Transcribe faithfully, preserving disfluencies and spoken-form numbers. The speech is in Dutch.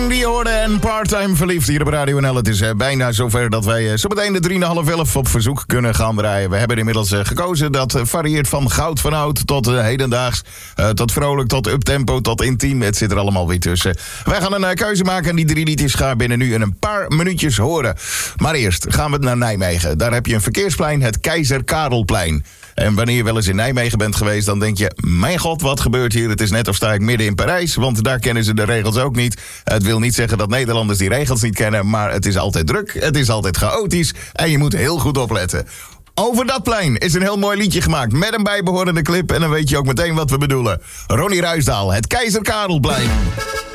Die hoorde en part-time verliefd hier op Radio N L. Het is uh, bijna zover dat wij uh, zometeen de drie half elf op verzoek kunnen gaan draaien. We hebben inmiddels uh, gekozen dat uh, varieert van goud van oud tot uh, hedendaags. Uh, tot vrolijk, tot uptempo, tot intiem. Het zit er allemaal weer tussen. Wij gaan een uh, keuze maken en die drie liedjes gaan binnen nu in een paar minuutjes horen. Maar eerst gaan we naar Nijmegen. Daar heb je een verkeersplein, het Keizer Karelplein. En wanneer je wel eens in Nijmegen bent geweest, dan denk je, mijn god, wat gebeurt hier? Het is net of sta ik midden in Parijs, want daar kennen ze de regels ook niet. Het wil niet zeggen dat Nederlanders die regels niet kennen, maar het is altijd druk, het is altijd chaotisch en je moet heel goed opletten. Over dat plein is een heel mooi liedje gemaakt met een bijbehorende clip en dan weet je ook meteen wat we bedoelen. Ronnie Ruisdael, het Keizer Karelplein.